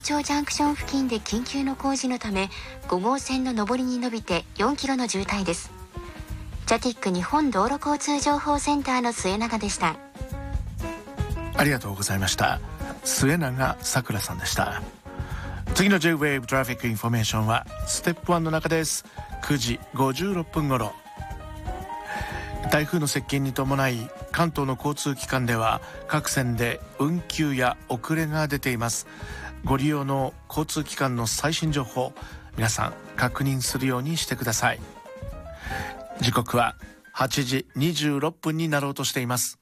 長ジャンクション付近で緊急の工事のため5号線の上りに伸びて4キロの渋滞です。ジャティック日本道路交通情報センターの末永でした。 ありがとうございました。末永さくらさんでした。次の J-Wave トラフィックインフォメーションはステップ1の中です。9時56分頃、台風の接近に伴い関東の交通機関では各線で運休や遅れが出ています。ご利用の交通機関の最新情報、皆さん確認するようにしてください。時刻は8時26分になろうとしています。